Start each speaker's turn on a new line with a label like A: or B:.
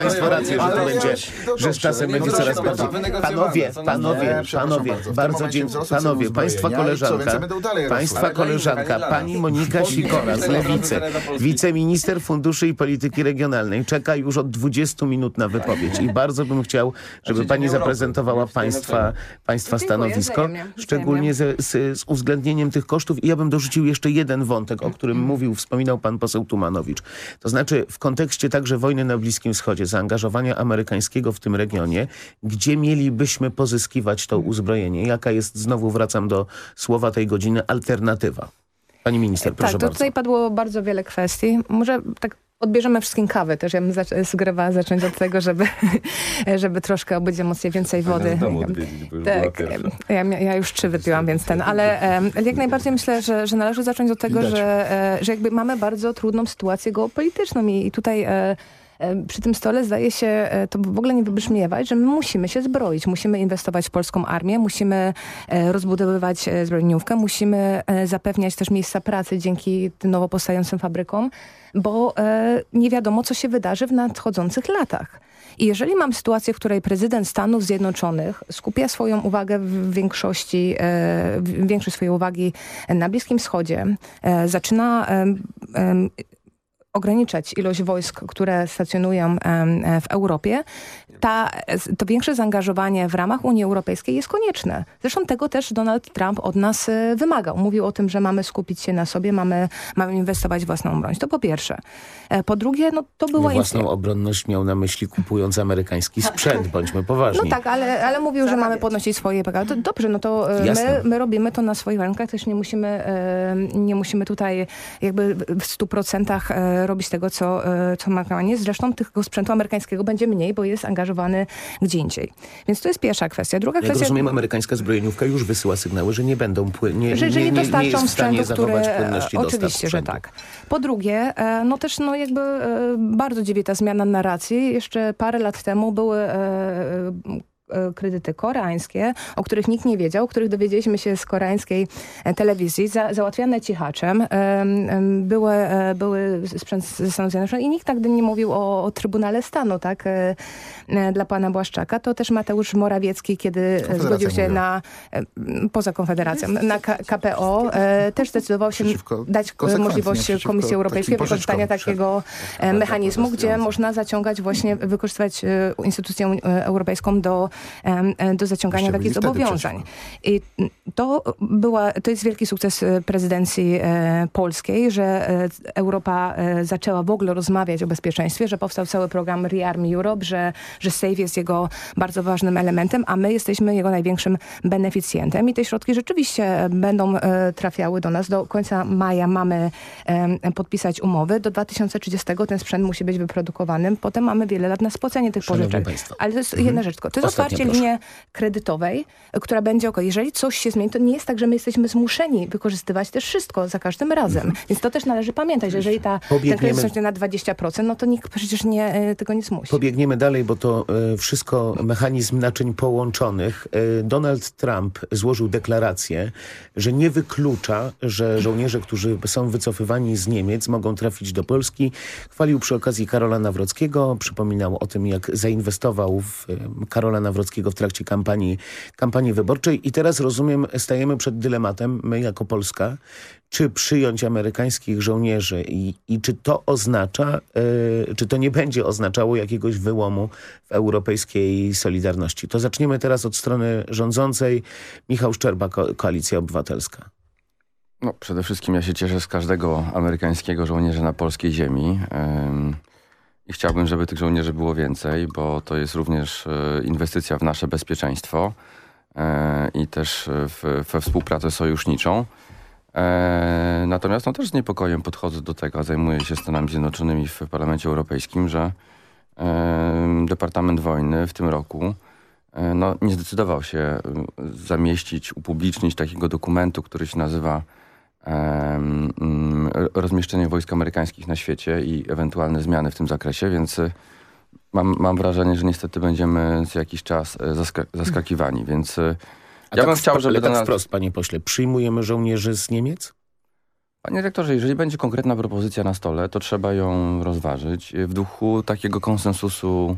A: Państwo rację, że to będzie, że z czasem będzie coraz bardziej. Panowie, państwa koleżanka, pani Monika Sikora z Lewicy, wiceminister funduszy i polityki regionalnej, czeka już od 20 minut na wypowiedź i bardzo bym chciał, żeby pani zaprezentowała państwa stanowisko, szczególnie z uwzględnieniem tych kosztów. I ja bym dorzucił jeszcze jeden wątek, o którym wspominał pan poseł Tumanowicz. To znaczy w kontekście także wojny na Bliskim Wschodzie, zaangażowania amerykańskiego w tym regionie, gdzie mielibyśmy pozyskiwać to uzbrojenie? Jaka jest, znowu wracam do słowa tej godziny, alternatywa? Pani minister, proszę bardzo.
B: Tutaj padło bardzo wiele kwestii. Może tak odbierzemy wszystkim kawę też. Ja bym sugerowała zacząć od tego, żeby troszkę obyć emocje, więcej wody. Tak, ja już 3 wypiłam, więc ale jak najbardziej myślę, że należy zacząć od tego, że jakby mamy bardzo trudną sytuację geopolityczną i tutaj przy tym stole zdaje się to w ogóle nie wybrzmiewać, że my musimy się zbroić, musimy inwestować w polską armię, musimy rozbudowywać zbrojeniówkę, musimy zapewniać też miejsca pracy dzięki tym nowo powstającym fabrykom, bo nie wiadomo, co się wydarzy w nadchodzących latach. I jeżeli mam sytuację, w której prezydent Stanów Zjednoczonych skupia swoją uwagę większość swojej uwagi na Bliskim Wschodzie, zaczyna ograniczać ilość wojsk, które stacjonują w Europie, to większe zaangażowanie w ramach Unii Europejskiej jest konieczne. Zresztą tego też Donald Trump od nas wymagał. Mówił o tym, że mamy skupić się na sobie, mamy inwestować w własną broń. To po pierwsze. Po drugie, to była...
A: Własną obronność miał na myśli kupując amerykański sprzęt, bądźmy poważni.
B: No tak, ale mówił, że mamy podnosić swoje PKB. Dobrze, my robimy to na swoich warunkach, też nie musimy tutaj jakby w 100% robić tego, co Amerykanie. Zresztą tego sprzętu amerykańskiego będzie mniej, bo jest angażowany gdzie indziej. Więc to jest pierwsza kwestia. Druga kwestia... Jak
A: rozumiem, amerykańska zbrojeniówka już wysyła sygnały, że nie będą
B: że nie dostarczą sprzętu, który...
A: Oczywiście,
B: że tak. Po drugie, bardzo dziwi ta zmiana narracji. Jeszcze parę lat temu były kredyty koreańskie, o których nikt nie wiedział, o których dowiedzieliśmy się z koreańskiej telewizji, załatwiane cichaczem. Były sprzęt ze Stanów Zjednoczonych i nikt nigdy nie mówił o Trybunale Stanu, tak, dla pana Błaszczaka. To też Mateusz Morawiecki, kiedy zgodził się poza Konfederacją, na KPO, też zdecydował się dać możliwość Komisji Europejskiej wykorzystania takiego mechanizmu, gdzie można wykorzystywać instytucję europejską do zaciągania takich zobowiązań. I to jest wielki sukces prezydencji polskiej, że Europa zaczęła w ogóle rozmawiać o bezpieczeństwie, że powstał cały program Rearm Europe, że SAFE jest jego bardzo ważnym elementem, a my jesteśmy jego największym beneficjentem i te środki rzeczywiście będą trafiały do nas. Do końca maja mamy podpisać umowy. Do 2030 ten sprzęt musi być wyprodukowany. Potem mamy wiele lat na spłacenie tych pożyczek. Ale to jest jedna rzecz. To jest otwarcie linii kredytowej, która będzie jeżeli coś się zmieni, to nie jest tak, że my jesteśmy zmuszeni wykorzystywać też wszystko za każdym razem. Więc to też należy pamiętać, że jeżeli ten kredyt jest na 20%, no to nikt przecież tego nie zmusi.
A: Pobiegniemy dalej, bo to wszystko mechanizm naczyń połączonych. Donald Trump złożył deklarację, że nie wyklucza, że żołnierze, którzy są wycofywani z Niemiec, mogą trafić do Polski. Chwalił przy okazji Karola Nawrockiego, przypominał o tym, jak zainwestował w Karola Nawrockiego w trakcie kampanii wyborczej. I teraz, rozumiem, stajemy przed dylematem, my jako Polska, czy przyjąć amerykańskich żołnierzy i czy to oznacza, czy to nie będzie oznaczało jakiegoś wyłomu w europejskiej solidarności. To zaczniemy teraz od strony rządzącej. Michał Szczerba, Koalicja Obywatelska.
C: No, przede wszystkim ja się cieszę z każdego amerykańskiego żołnierza na polskiej ziemi. I chciałbym, żeby tych żołnierzy było więcej, bo to jest również inwestycja w nasze bezpieczeństwo i też we współpracę sojuszniczą. Natomiast też z niepokojem podchodzę do tego, a zajmuję się Stanami Zjednoczonymi w Parlamencie Europejskim, że Departament Wojny w tym roku nie zdecydował się zamieścić, upublicznić takiego dokumentu, który się nazywa rozmieszczenie wojsk amerykańskich na świecie i ewentualne zmiany w tym zakresie, więc mam wrażenie, że niestety będziemy co jakiś czas zaskakiwani, więc ja bym chciał, żeby...
A: tak wprost, panie pośle, przyjmujemy żołnierzy z Niemiec?
C: Panie rektorze, jeżeli będzie konkretna propozycja na stole, to trzeba ją rozważyć w duchu takiego konsensusu